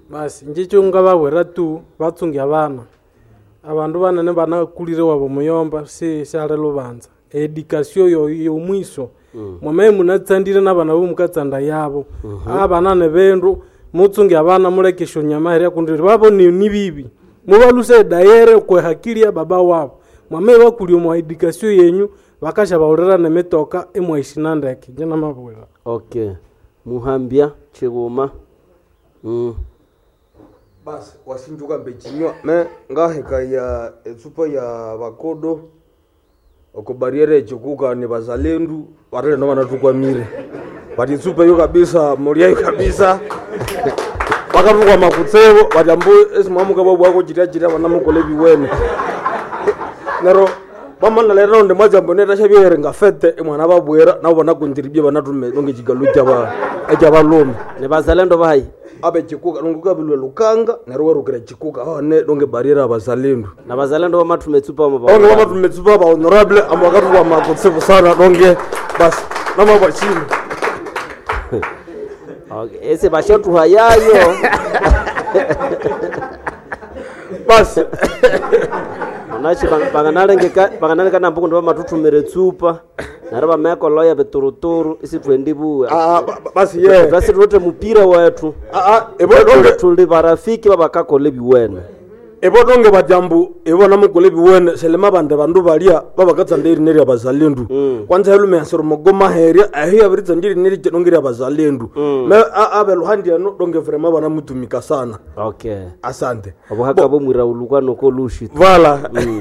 basi ngicho ngabawera tu batsungi abana abandu banene banakulire wabo muyomba si sale lubanza education yo mwiso mwame munatsandire nabana bo mukatsanda yabo abana ne bendu mutsungi abana mulekesho nyama ere kundire babo ni bibi mubaluse daire kwa hakili ya baba wabo mwame bakuli mu education yenyu bakasha baurera ne metoka emwaishinanda yake jana mabwera. Okay, muhambia chegoma basi wasinjuka mbechinywa me ngaheka ya etsupa ya bakodo okobariere chikuka ni bazalendu barele no banatukwamire bati etsupa yo kabisa muriayo kabisa bakavuka makutsebo batambo esimwamuka babo bako chitachita bana mukolebi wene nero bamana lero nde mwajambo neta shabiyere ngafete emwana babwera nabo banakundiribye banatume longe chigalucha ba aja balome ne bazalendo bayi abe chikuka lunguka bilwe lukanga nero warukira chikuka hone longe barriera abazalendo na bazalendo bamatumetsupa baba onge bamatumetsupa ba honorable amwakatu kwa makotsefu sana longe basi nama bachini. Okay, ese bashotu hayayo basi nachi banganale kana mpuku ndo matutumere tsupa naraba meko loya beturuturu isi twendibu basi ye basi rote mupira wetu ebodonge tuli barafiki baba kako lebi wene ebodonge bajambu ebona mukolebi wene selema bande bandu balia baba katsandiri neri abazalendu kwanza helume asoro mogoma heria ahiya britandiri neri dongira abazalendu me abeluhandi no donge vrema bana mutumika sana. Okay, asante abo haka bo mwira ulukano ko lushi vala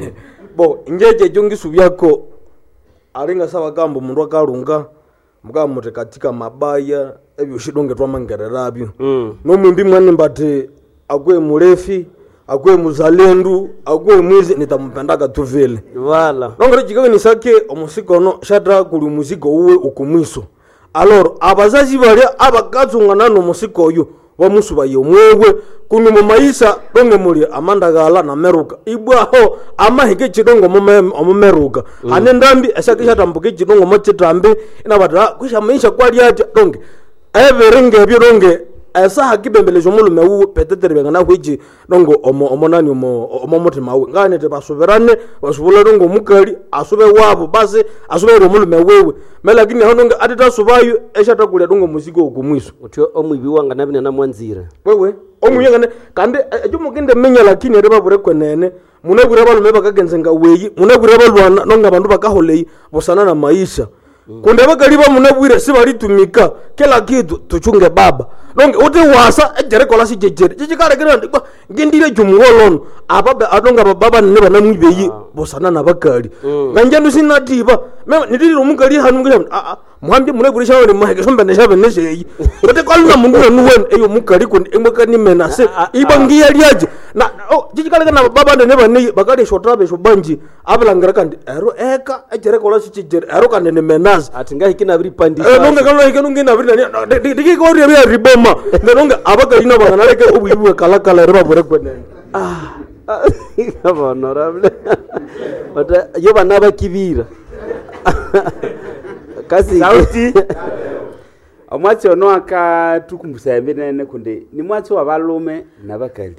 bo ingeje jongi subyako aringa sawa gambo mundu akalunga mukamute katika mabaya ebyo shidonge twamangererabyo no mwimbi mwane mbate akwe murefi akwe muzalendu akwe mwizi nitampendaga tuvele vala nongere jikawe nisake omusikono shatra kuli muziko uwe ukumwiso aloro abazazi bali abakatsungana no musiko yo bamusuba yomwewe kunu mu maisha donge muri amandagala na meruka ibwaho amahike chidongo omumeruka ane ndambi ashakisha tambuke chidongo mochitambe inabata kusha maisha kwali ati donge everenge byo donge esa hakibembelejo mulume wu petetere bengana hwiji dongo omonani omomote mawe ngane te basuberane basubula dongo mukali asube wabo base asube mulume wewe melakini hononge atita subayo eshata kule dongo muziko okumwiso utyo omwibi wanga nabine na mwanzira wewe omuyengane kandi ejumukinde menya lakini ere babure kwenene munabura balume bakagenzenga weyi munabura balwana nonga bandu bakaholei bosana na maisha kunde bakaliba munabwire sibalitumika kila kitu tuchunge baba nonge uti wasa ejere kola si jejere jijikale kirandi ngindire jumwolono ababe adonga baba ne bana mwibeyi bosana na bakali nganjendu sinatiba mema nidiri umukali hanu ngira muhambe munabwire shawe maheke sombe ne shabe ne sheyi uti kwaluna mungu nuwen eyo mukali kun emukani menase ibangiya lyaje na jijikale kana baba ne bane bakali shotrabe shobanji abalangira kandi ero eka ejere kola si jejere ero kandi ne menazi atinga hikina bri pandisha nonge kalo hikino ngina bri nani diki ko ri ya riboma nonge abakali na bana leke ubibu kala reba bore kwene honorable ota yo bana bakibira kasi sauti omwatsi ono aka tukumbusa mbene kunde ni mwatsi wa balume na bakali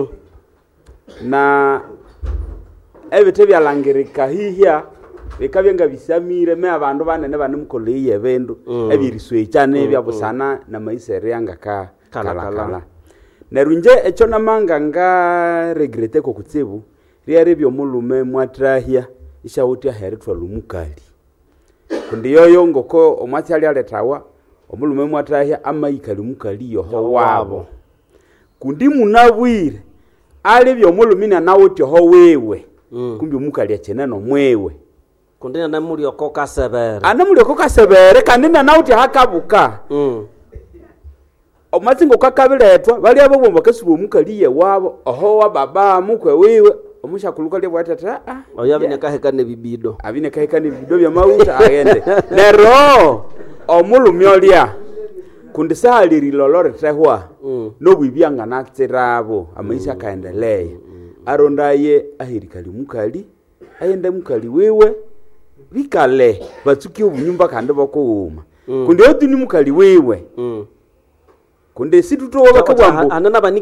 na ebite byalangirika hihya bikabyenga bisamire me abandu banene banemukoleye bendu ebiriswe cyane byabusana na maisere yanga kala nerunje echo namanga nga regrete ko kutsebu riare byo mulume mwatrahia ishauti aheretwa lumukali kundi yoyo ngoko omwatsi ali aletawa omulume mwatrahia amaikali mukali yoho wabo kundi munabwire ali byo mulumina nawoti ho wewe kumbi mukali achena no mwewe kundina na muri okoka sebere ana muri okoka sebere kanina nauti hakabuka omatsingo kakabiletwa bali abo bomba kasubu mukaliye wabo oho wa baba mukwe wiwe omushakuluka lye bwatata oyabine kahekane bibido abine kahekane bibido bya mauta agende lero omulumyolya kundi sali rilolore tehwa no bwibyanga naktirabo amaisha kaendelea arondaye ahirikali mukali ayende mukali wewe bikale batsuki obunyumba kandi bakoma kundi otuni mukali wewe kundi situto wabakabwambo anana